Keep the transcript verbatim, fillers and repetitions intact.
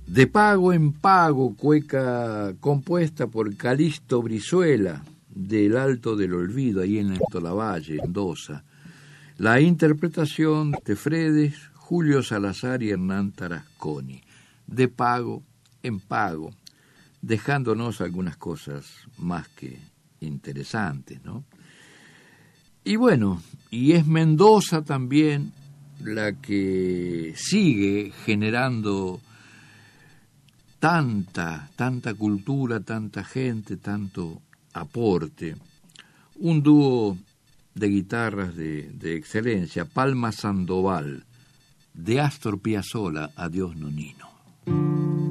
De pago en pago, cueca compuesta por Calixto Brizuela, del Alto del Olvido, ahí en Alto Lavalle, Mendoza. La interpretación de Fredes, Julio Salazar y Hernán Tarasconi. De pago en pago, dejándonos algunas cosas más que interesantes, ¿no? Y bueno, y es Mendoza también la que sigue generando tanta, tanta cultura, tanta gente, tanto aporte. Un dúo de guitarras de, de excelencia, Palma Sandoval, de Astor Piazzolla, Adiós Nonino.